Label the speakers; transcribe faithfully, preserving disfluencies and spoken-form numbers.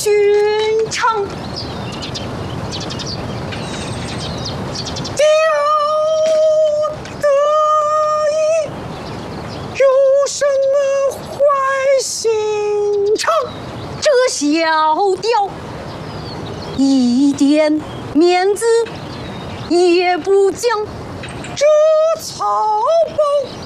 Speaker 1: 寻常。吊得意，有什么坏心肠？这小调一点面子也不讲，这草包